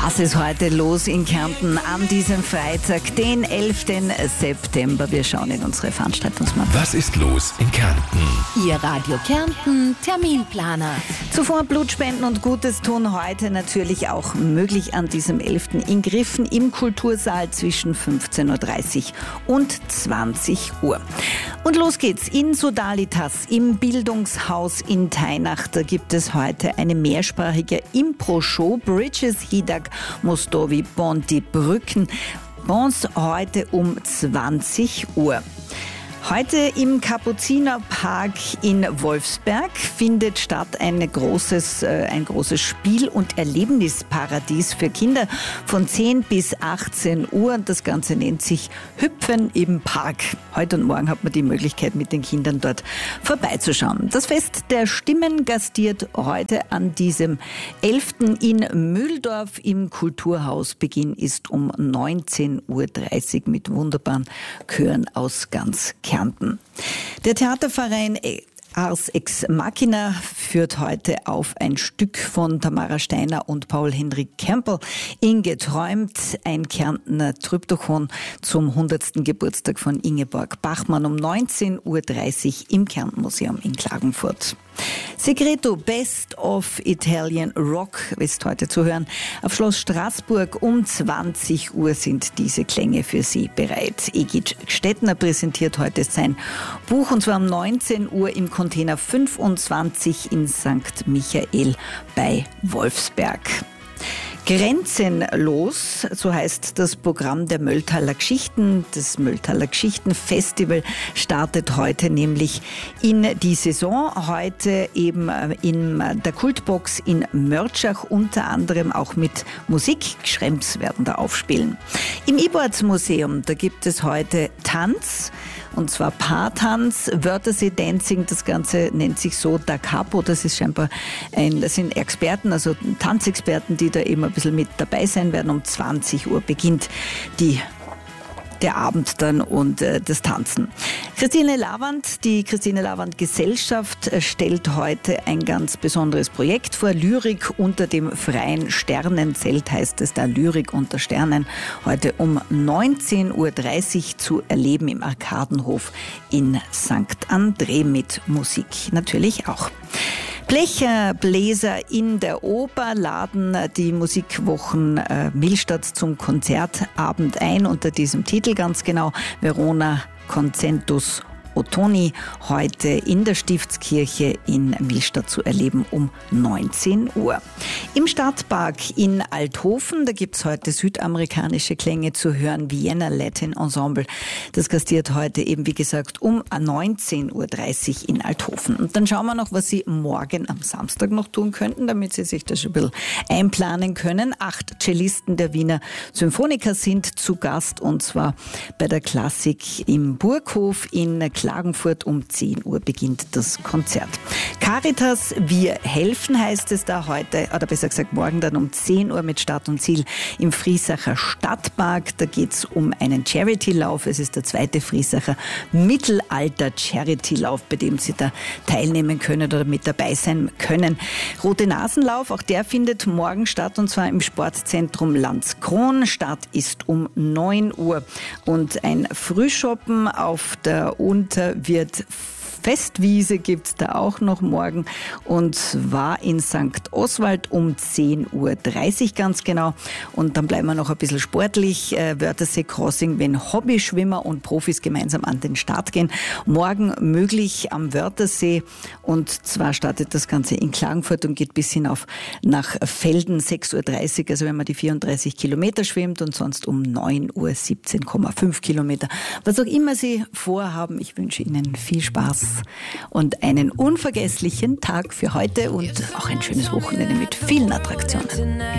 Was ist heute los in Kärnten an diesem Freitag, den 11. September? Wir schauen in unsere Veranstaltungsmappe. Was ist los in Kärnten? Ihr Radio Kärnten Terminplaner. Zuvor Blutspenden und Gutes tun heute natürlich auch möglich an diesem 11. in Griffen im Kultursaal zwischen 15.30 Uhr und 20 Uhr. Und los geht's in Sodalitas im Bildungshaus in Teinach. Da gibt es heute eine mehrsprachige Impro-Show. Bridges, Hidak, Mostovi, Bonti, Brücken. Bons heute um 20 Uhr. Heute im Kapuzinerpark in Wolfsberg findet statt ein großes Spiel- und Erlebnisparadies für Kinder von 10 bis 18 Uhr. Das Ganze nennt sich Hüpfen im Park. Heute und morgen hat man die Möglichkeit, mit den Kindern dort vorbeizuschauen. Das Fest der Stimmen gastiert heute an diesem 11. in Mühldorf im Kulturhaus. Beginn ist um 19.30 Uhr mit wunderbaren Chören aus ganz Kärnten. Der Theaterverein Ars Ex Machina führt heute auf ein Stück von Tamara Steiner und Paul-Henrik Kempel in Geträumt, ein Kärntner Tryptychon zum 100. Geburtstag von Ingeborg Bachmann um 19.30 Uhr im Kärntenmuseum in Klagenfurt. Segreto Best of Italian Rock ist heute zu hören. Auf Schloss Straßburg um 20 Uhr sind diese Klänge für Sie bereit. Egid Stettner präsentiert heute sein Buch und zwar um 19 Uhr im Container 25 in St. Michael bei Wolfsberg. Grenzenlos, so heißt das Programm der Mölltaler Geschichten. Das Mölltaler Geschichtenfestival startet heute nämlich in die Saison. Heute eben in der Kultbox in Mörtschach, unter anderem auch mit Musik. Schrems werden da aufspielen. Im Iborz-Museum, da gibt es heute Tanz. Und zwar Paartanz, Wörthersee-Dancing, das Ganze nennt sich so Da Capo. Das ist scheinbar das sind Experten, also Tanzexperten, die da eben ein bisschen mit dabei sein werden. Um 20 Uhr beginnt der Abend dann und das Tanzen. Christine Lavand, die Christine Lavand Gesellschaft stellt heute ein ganz besonderes Projekt vor. Lyrik unter dem freien Sternenzelt heißt es da, Lyrik unter Sternen. Heute um 19.30 Uhr zu erleben im Arkadenhof in St. André mit Musik natürlich auch. Blecherbläser in der Oper laden die Musikwochen Millstatt zum Konzertabend ein, unter diesem Titel ganz genau. Verona Concentus Ottoni heute in der Stiftskirche in Millstatt zu erleben um 19 Uhr. Im Stadtpark in Althofen, da gibt's heute südamerikanische Klänge zu hören, Vienna Latin Ensemble. Das gastiert heute eben, wie gesagt, um 19.30 Uhr in Althofen. Und dann schauen wir noch, was Sie morgen am Samstag noch tun könnten, damit Sie sich das schon ein bisschen einplanen können. 8 Cellisten der Wiener Symphoniker sind zu Gast und zwar bei der Klassik im Burghof in Klagenfurt. Um 10 Uhr beginnt das Konzert. Caritas, wir helfen heißt es da heute, oder besser gesagt morgen dann um 10 Uhr mit Start und Ziel im Friesacher Stadtpark. Da geht es um einen Charity-Lauf. Es ist der 2. Friesacher Mittelalter-Charity-Lauf, bei dem Sie da teilnehmen können oder mit dabei sein können. Rote Nasenlauf, auch der findet morgen statt und zwar im Sportzentrum Landskron. Start ist um 9 Uhr und ein Frühschoppen auf der wird Festwiese gibt's da auch noch morgen und war in St. Oswald um 10.30 Uhr ganz genau. Und dann bleiben wir noch ein bisschen sportlich. Wörthersee Crossing, wenn Hobbyschwimmer und Profis gemeinsam an den Start gehen. Morgen möglich am Wörthersee und zwar startet das Ganze in Klagenfurt und geht bis hinauf nach Velden 6.30 Uhr, also wenn man die 34 Kilometer schwimmt und sonst um 9 Uhr 17,5 Kilometer. Was auch immer Sie vorhaben, ich wünsche Ihnen viel Spaß und einen unvergesslichen Tag für heute und auch ein schönes Wochenende mit vielen Attraktionen.